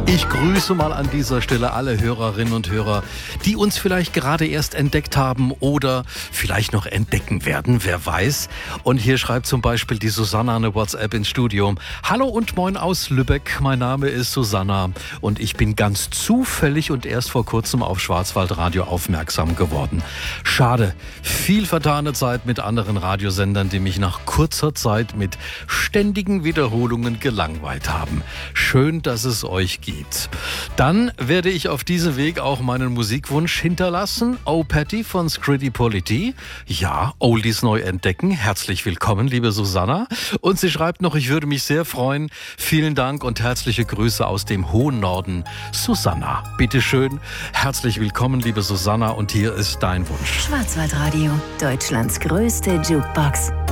Ich grüße mal an dieser Stelle alle Hörerinnen und Hörer, die uns vielleicht gerade erst entdeckt haben oder vielleicht noch entdecken werden, wer weiß. Und hier schreibt zum Beispiel die Susanna eine WhatsApp ins Studio. Hallo und moin aus Lübeck, mein Name ist Susanna und ich bin ganz zufällig und erst vor kurzem auf Schwarzwaldradio aufmerksam geworden. Schade, viel vertane Zeit mit anderen Radiosendern, die mich nach kurzer Zeit mit ständigen Wiederholungen gelangweilt haben. Schön, dass es euch gibt. Dann werde ich auf diesem Weg auch meinen Musikwunsch hinterlassen. Oh Patty von Scritti Politti. Ja, Oldies neu entdecken. Herzlich willkommen, liebe Susanna. Und sie schreibt noch, ich würde mich sehr freuen. Vielen Dank und herzliche Grüße aus dem hohen Norden. Susanna, bitteschön. Herzlich willkommen, liebe Susanna. Und hier ist dein Wunsch. Schwarzwaldradio, Deutschlands größte Jukebox.